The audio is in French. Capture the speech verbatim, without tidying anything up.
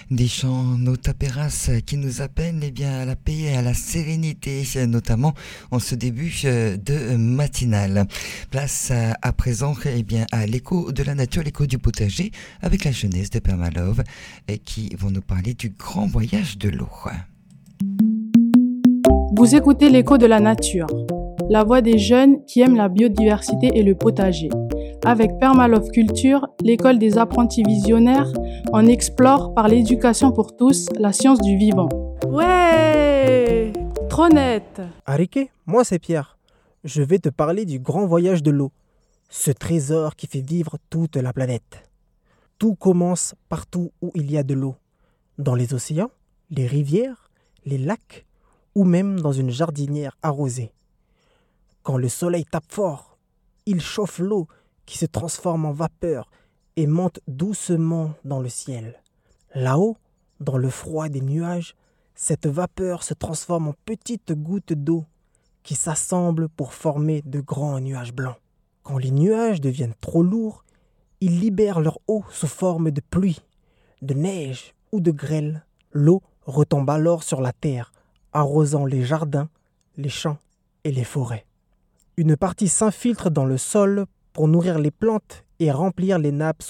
Des chants notaperas qui nous appellent eh bien, à la paix et à la sérénité, notamment en ce début de matinale. Place à, à présent eh bien, à l'écho de la nature, l'écho du potager, avec la jeunesse de Permalove, qui vont nous parler du grand voyage de l'eau. Vous écoutez l'écho de la nature, la voix des jeunes qui aiment la biodiversité et le potager. Avec Permalove Culture, l'école des apprentis visionnaires, on explore par l'éducation pour tous la science du vivant. Ouais, trop net. Arike, moi c'est Pierre. Je vais te parler du grand voyage de l'eau, ce trésor qui fait vivre toute la planète. Tout commence partout où il y a de l'eau, dans les océans, les rivières, les lacs ou même dans une jardinière arrosée. Quand le soleil tape fort, il chauffe l'eau qui se transforme en vapeur et monte doucement dans le ciel. Là-haut, dans le froid des nuages, cette vapeur se transforme en petites gouttes d'eau qui s'assemblent pour former de grands nuages blancs. Quand les nuages deviennent trop lourds, ils libèrent leur eau sous forme de pluie, de neige ou de grêle. L'eau retombe alors sur la terre, arrosant les jardins, les champs et les forêts. Une partie s'infiltre dans le sol pour nourrir les plantes et remplir les nappes